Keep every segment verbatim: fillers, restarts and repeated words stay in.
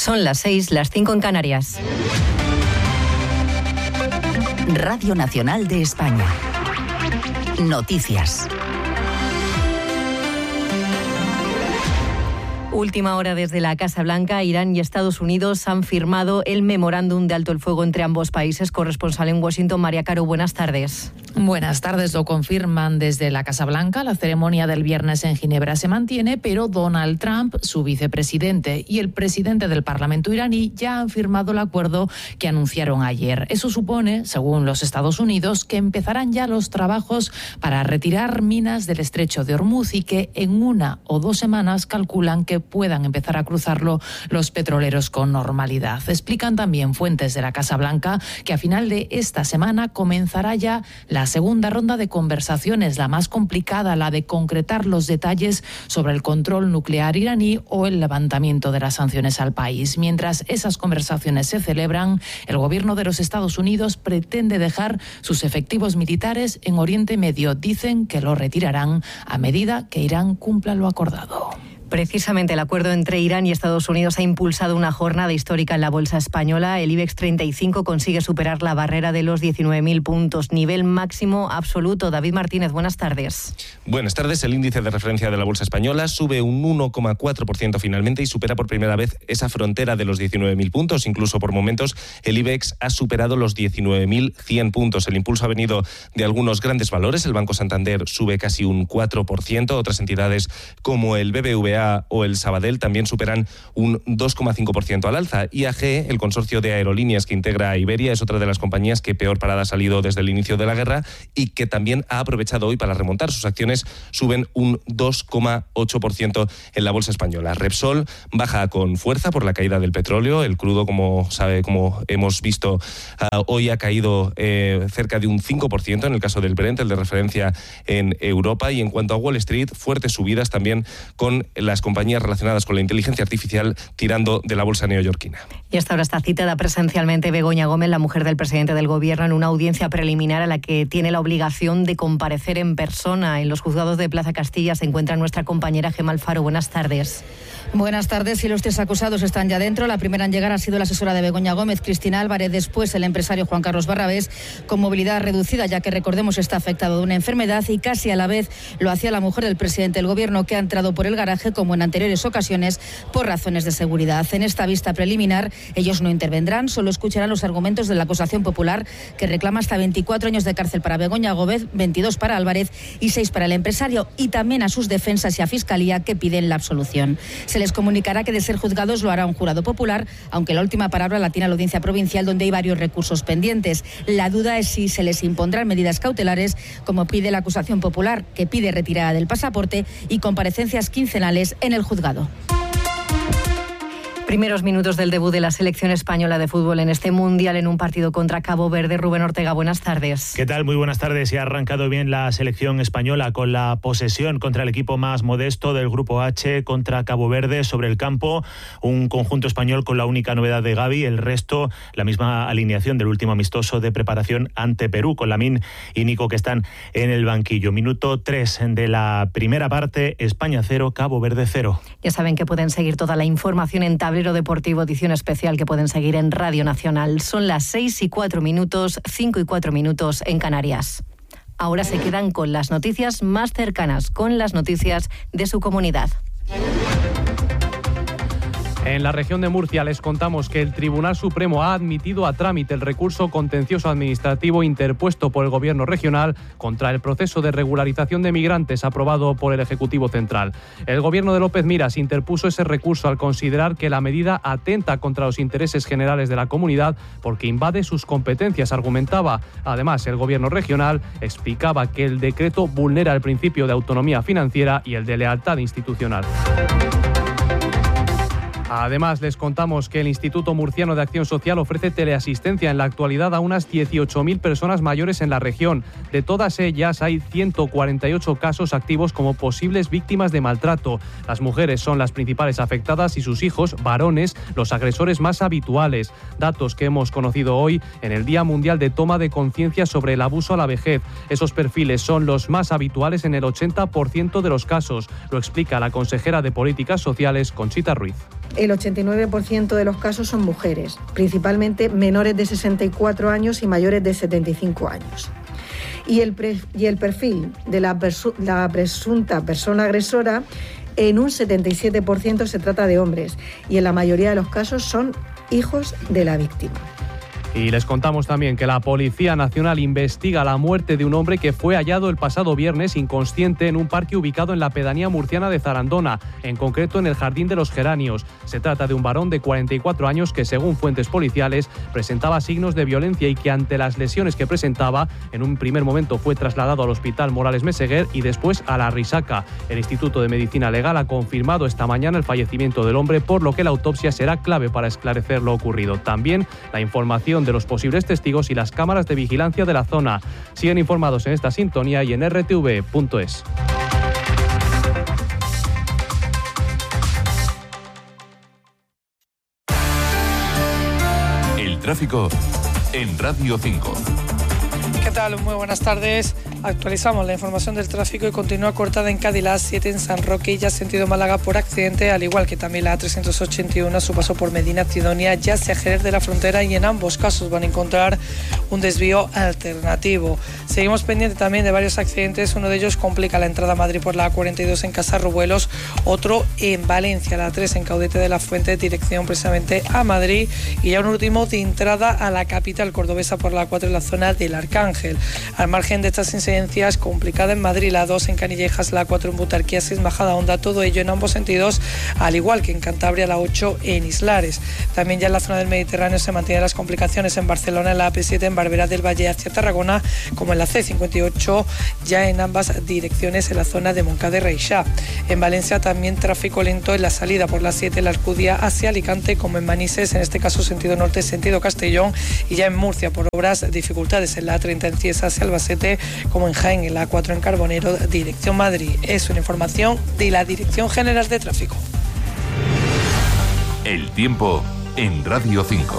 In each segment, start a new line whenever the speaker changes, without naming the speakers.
Son las seis, las cinco en Canarias.
Radio Nacional de España. Noticias.
Última hora desde la Casa Blanca. Irán y Estados Unidos han firmado el memorándum de alto el fuego entre ambos países. Corresponsal en Washington, María Caro, buenas tardes.
Buenas tardes, lo confirman desde la Casa Blanca. La ceremonia del viernes en Ginebra se mantiene, pero Donald Trump, su vicepresidente y el presidente del Parlamento iraní ya han firmado el acuerdo que anunciaron ayer. Eso supone, según los Estados Unidos, que empezarán ya los trabajos para retirar minas del estrecho de Hormuz y que en una o dos semanas calculan que puedan empezar a cruzarlo los petroleros con normalidad. Explican también fuentes de la Casa Blanca que a final de esta semana comenzará ya la segunda ronda de conversaciones, la más complicada, la de concretar los detalles sobre el control nuclear iraní o el levantamiento de las sanciones al país. Mientras esas conversaciones se celebran, el gobierno de los Estados Unidos pretende dejar sus efectivos militares en Oriente Medio. Dicen que lo retirarán a medida que Irán cumpla lo acordado.
Precisamente el acuerdo entre Irán y Estados Unidos ha impulsado una jornada histórica en la bolsa española. El IBEX treinta y cinco consigue superar la barrera de los diecinueve mil puntos, nivel máximo absoluto. David Martínez, buenas tardes.
Buenas tardes. El índice de referencia de la bolsa española sube un uno coma cuatro por ciento finalmente y supera por primera vez esa frontera de los diecinueve mil puntos. Incluso por momentos el IBEX ha superado los diecinueve mil cien puntos. El impulso ha venido de algunos grandes valores. El Banco Santander sube casi un cuatro por ciento. Otras entidades como el B B V A o el Sabadell también superan un dos coma cinco por ciento al alza. I A G, el consorcio de aerolíneas que integra a Iberia, es otra de las compañías que peor parada ha salido desde el inicio de la guerra y que también ha aprovechado hoy para remontar. Sus acciones suben un dos coma ocho por ciento en la bolsa española. Repsol baja con fuerza por la caída del petróleo. El crudo, como sabe, como hemos visto, uh, hoy ha caído eh, cerca de un cinco por ciento en el caso del Brent, el de referencia en Europa. Y en cuanto a Wall Street, fuertes subidas también con las compañías relacionadas con la inteligencia artificial tirando de la bolsa neoyorquina.
Y hasta ahora está citada presencialmente Begoña Gómez, la mujer del presidente del Gobierno, en una audiencia preliminar a la que tiene la obligación de comparecer en persona. En los juzgados de Plaza Castilla se encuentra nuestra compañera Gemma Alfaro. Buenas tardes.
Buenas tardes. Y los tres acusados están ya dentro. La primera en llegar ha sido la asesora de Begoña Gómez, Cristina Álvarez. Después el empresario Juan Carlos Barrabés, con movilidad reducida, ya que recordemos está afectado de una enfermedad, y casi a la vez lo hacía la mujer del presidente del Gobierno, que ha entrado por el garaje como en anteriores ocasiones por razones de seguridad. En esta vista preliminar ellos no intervendrán, solo escucharán los argumentos de la acusación popular, que reclama hasta veinticuatro años de cárcel para Begoña Gómez, veintidós para Álvarez y seis para el empresario, y también a sus defensas y a Fiscalía, que piden la absolución. Se les comunicará que de ser juzgados lo hará un jurado popular, aunque la última palabra la tiene la Audiencia Provincial, donde hay varios recursos pendientes. La duda es si se les impondrán medidas cautelares, como pide la acusación popular, que pide retirada del pasaporte y comparecencias quincenales en el juzgado.
Primeros minutos del debut de la selección española de fútbol en este Mundial en un partido contra Cabo Verde. Rubén Ortega, buenas tardes.
¿Qué tal? Muy buenas tardes. Y ha arrancado bien la selección española con la posesión contra el equipo más modesto del Grupo H, contra Cabo Verde sobre el campo. Un conjunto español con la única novedad de Gavi, el resto la misma alineación del último amistoso de preparación ante Perú, con Lamine y Nico que están en el banquillo. Minuto tres de la primera parte, España cero, Cabo Verde cero.
Ya saben que pueden seguir toda la información en Tablero Deportivo, edición especial, que pueden seguir en Radio Nacional. Son las seis y cuatro minutos, cinco y cuatro minutos en Canarias. Ahora se quedan con las noticias más cercanas, con las noticias de su comunidad.
En la región de Murcia les contamos que el Tribunal Supremo ha admitido a trámite el recurso contencioso administrativo interpuesto por el Gobierno regional contra el proceso de regularización de migrantes aprobado por el Ejecutivo Central. El Gobierno de López Miras interpuso ese recurso al considerar que la medida atenta contra los intereses generales de la comunidad porque invade sus competencias, argumentaba. Además, el Gobierno regional explicaba que el decreto vulnera el principio de autonomía financiera y el de lealtad institucional. Además, les contamos que el Instituto Murciano de Acción Social ofrece teleasistencia en la actualidad a unas dieciocho mil personas mayores en la región. De todas ellas, hay ciento cuarenta y ocho casos activos como posibles víctimas de maltrato. Las mujeres son las principales afectadas y sus hijos, varones, los agresores más habituales. Datos que hemos conocido hoy en el Día Mundial de Toma de Conciencia sobre el Abuso a la Vejez. Esos perfiles son los más habituales en el ochenta por ciento de los casos. Lo explica la consejera de Políticas Sociales, Conchita Ruiz.
el ochenta y nueve por ciento de los casos son mujeres, principalmente menores de sesenta y cuatro años y mayores de setenta y cinco años. Y el, pre, y el perfil de la, persu, la presunta persona agresora, en un setenta y siete por ciento se trata de hombres y en la mayoría de los casos son hijos de la víctima.
Y les contamos también que la Policía Nacional investiga la muerte de un hombre que fue hallado el pasado viernes inconsciente en un parque ubicado en la pedanía murciana de Zarandona, en concreto en el Jardín de los Geranios. Se trata de un varón de cuarenta y cuatro años que, según fuentes policiales, presentaba signos de violencia y que, ante las lesiones que presentaba, en un primer momento fue trasladado al Hospital Morales Meseguer y después a la Risaca. El Instituto de Medicina Legal ha confirmado esta mañana el fallecimiento del hombre, por lo que la autopsia será clave para esclarecer lo ocurrido. También la información de los posibles testigos y las cámaras de vigilancia de la zona. Siguen informados en esta sintonía y en erre te ve punto es.
El tráfico en Radio cinco.
¿Qué tal? Muy buenas tardes. Actualizamos la información del tráfico y continúa cortada en Cádiz la A siete en San Roque y ya sentido Málaga por accidente, al igual que también la A trescientos ochenta y uno a su paso por Medina Sidonia, ya hacia Jerez de la Frontera, y en ambos casos van a encontrar un desvío alternativo. Seguimos pendientes también de varios accidentes. Uno de ellos complica la entrada a Madrid por la A cuarenta y dos en Casarrubuelos, otro en Valencia, la A tres en Caudete de la Fuente, dirección precisamente a Madrid, y ya un último de entrada a la capital cordobesa por la A cuatro en la zona del Arcángel. Al margen de estas incidencias, complicada en Madrid la A dos en Canillejas, la A cuatro en Butarquía, seis Majadahonda, todo ello en ambos sentidos, al igual que en Cantabria la ocho en Islares. También ya en la zona del Mediterráneo se mantienen las complicaciones en Barcelona, en la A P siete en Barberá del Valle hacia Tarragona, como en la C cincuenta y ocho, ya en ambas direcciones en la zona de Moncada y Reixá. En Valencia también tráfico lento en la salida por la siete, la Alcudia hacia Alicante, como en Manises, en este caso sentido norte, sentido Castellón, y ya en Murcia por obras, dificultades en la A treinta en Cieza hacia Albacete, como en Jaén, en la A cuatro en Carbonero, dirección Madrid. Es una información de la Dirección General de Tráfico.
El tiempo en Radio cinco.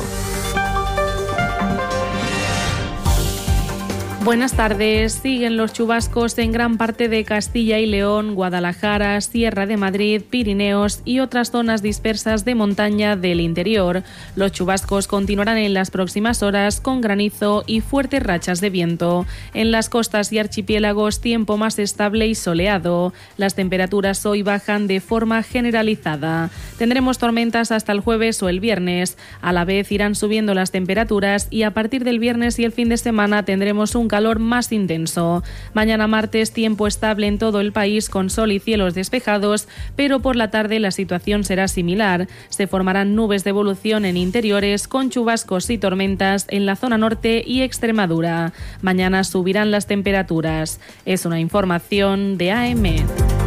Buenas tardes. Siguen los chubascos en gran parte de Castilla y León, Guadalajara, Sierra de Madrid, Pirineos y otras zonas dispersas de montaña del interior. Los chubascos continuarán en las próximas horas con granizo y fuertes rachas de viento. En las costas y archipiélagos, tiempo más estable y soleado. Las temperaturas hoy bajan de forma generalizada. Tendremos tormentas hasta el jueves o el viernes. A la vez irán subiendo las temperaturas y a partir del viernes y el fin de semana tendremos un calor más intenso. Mañana martes, tiempo estable en todo el país con sol y cielos despejados, pero por la tarde la situación será similar. Se formarán nubes de evolución en interiores con chubascos y tormentas en la zona norte y Extremadura. Mañana subirán las temperaturas. Es una información de A M.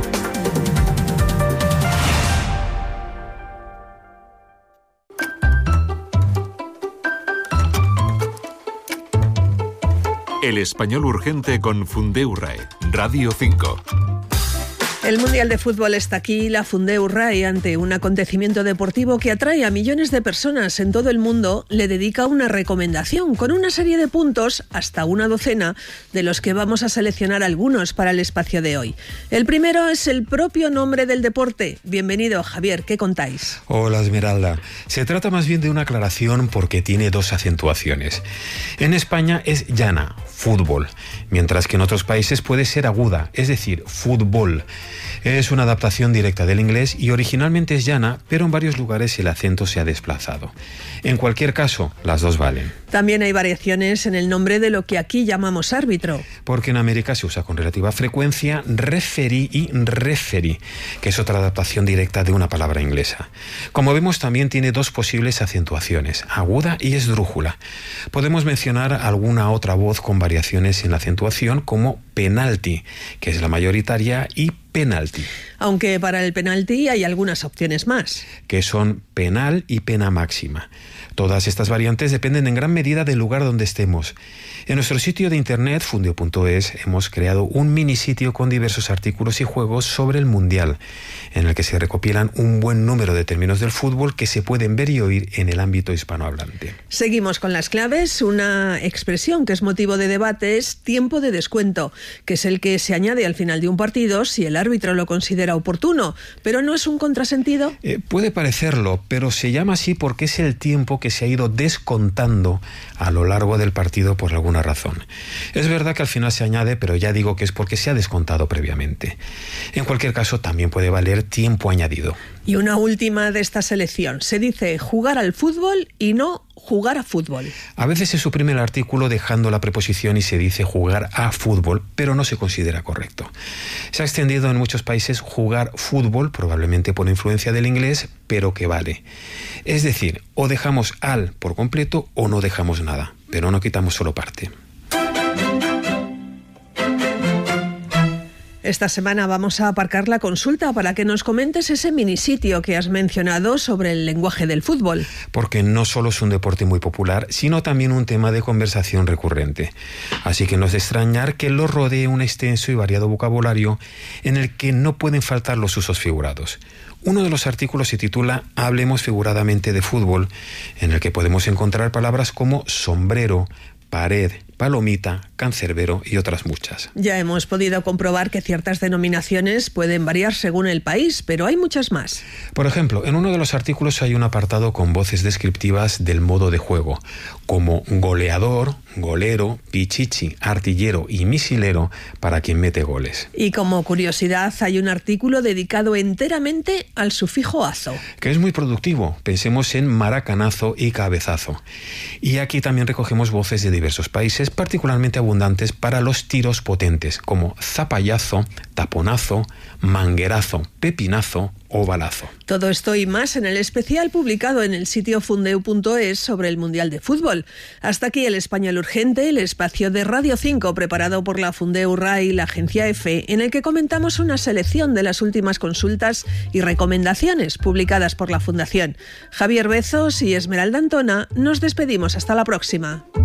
El español urgente con Fundeurrae, Radio cinco.
El Mundial de Fútbol está aquí. La Fundeurrae, ante un acontecimiento deportivo que atrae a millones de personas en todo el mundo, le dedica una recomendación con una serie de puntos, hasta una docena, de los que vamos a seleccionar algunos para el espacio de hoy. El primero es el propio nombre del deporte. Bienvenido, Javier, ¿qué contáis?
Hola, Esmeralda. Se trata más bien de una aclaración porque tiene dos acentuaciones. En España es llana, fútbol, mientras que en otros países puede ser aguda, es decir, fútbol. Es una adaptación directa del inglés y originalmente es llana, pero en varios lugares el acento se ha desplazado. En cualquier caso, las dos valen.
También hay variaciones en el nombre de lo que aquí llamamos árbitro.
Porque en América se usa con relativa frecuencia referee y referee, que es otra adaptación directa de una palabra inglesa. Como vemos, también tiene dos posibles acentuaciones, aguda y esdrújula. Podemos mencionar alguna otra voz con variaciones en la acentuación, como penalti, que es la mayoritaria, y penalti.
Aunque para el penalti hay algunas opciones más.
Que son penal y pena máxima. Todas estas variantes dependen en gran medida del lugar donde estemos. En nuestro sitio de internet, fundeo punto es, hemos creado un mini sitio con diversos artículos y juegos sobre el Mundial, en el que se recopilan un buen número de términos del fútbol que se pueden ver y oír en el ámbito hispanohablante.
Seguimos con las claves. Una expresión que es motivo de debate es tiempo de descuento, que es el que se añade al final de un partido si el árbitro lo considera considera oportuno, pero ¿no es un contrasentido?
Eh, puede parecerlo, pero se llama así porque es el tiempo que se ha ido descontando a lo largo del partido por alguna razón. Es verdad que al final se añade, pero ya digo que es porque se ha descontado previamente. En cualquier caso, también puede valer tiempo añadido.
Y una última de esta selección. Se dice jugar al fútbol y no jugar a fútbol.
A veces se suprime el artículo dejando la preposición y se dice jugar a fútbol, pero no se considera correcto. Se ha extendido en muchos países jugar fútbol, probablemente por influencia del inglés, pero que vale. Es decir, o dejamos al por completo o no dejamos nada, pero no quitamos solo parte.
Esta semana vamos a aparcar la consulta para que nos comentes ese minisitio que has mencionado sobre el lenguaje del fútbol.
Porque no solo es un deporte muy popular, sino también un tema de conversación recurrente. Así que no es de extrañar que lo rodee un extenso y variado vocabulario en el que no pueden faltar los usos figurados. Uno de los artículos se titula Hablemos figuradamente de fútbol, en el que podemos encontrar palabras como sombrero, pared, palomita, cancerbero y otras muchas.
Ya hemos podido comprobar que ciertas denominaciones pueden variar según el país, pero hay muchas más.
Por ejemplo, en uno de los artículos hay un apartado con voces descriptivas del modo de juego, como goleador, golero, pichichi, artillero y misilero para quien mete goles.
Y como curiosidad, hay un artículo dedicado enteramente al sufijo azo,
que es muy productivo. Pensemos en maracanazo y cabezazo. Y aquí también recogemos voces de diversos países, particularmente abundantes para los tiros potentes, como zapallazo, taponazo, manguerazo, pepinazo o balazo.
Todo esto y más en el especial publicado en el sitio fundeu punto es sobre el Mundial de Fútbol. Hasta aquí el Español Urgente, el espacio de Radio cinco preparado por la Fundeu R A I y la agencia EFE, en el que comentamos una selección de las últimas consultas y recomendaciones publicadas por la Fundación. Javier Bezos y Esmeralda Antona, nos despedimos hasta la próxima.